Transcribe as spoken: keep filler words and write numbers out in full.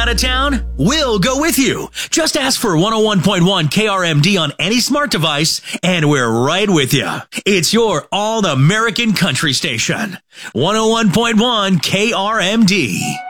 out of town? We'll go with you. Just ask for one oh one point one K R M D on any smart device, and we're right with you. It's your all-American country station. one oh one point one K R M D.